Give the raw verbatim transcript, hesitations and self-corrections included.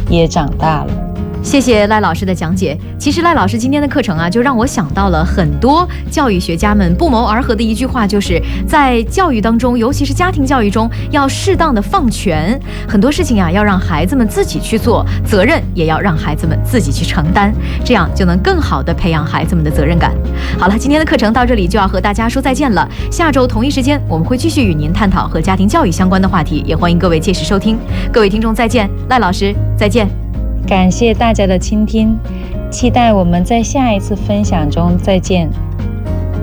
也长大了。 谢谢赖老师的讲解。其实赖老师今天的课程啊，就让我想到了很多教育学家们不谋而合的一句话，就是在教育当中，尤其是家庭教育中，要适当的放权，很多事情啊要让孩子们自己去做，责任也要让孩子们自己去承担，这样就能更好的培养孩子们的责任感。好了，今天的课程到这里就要和大家说再见了。下周同一时间，我们会继续与您探讨和家庭教育相关的话题，也欢迎各位届时收听。各位听众再见，赖老师再见。 感谢大家的倾听，期待我们在下一次分享中再见。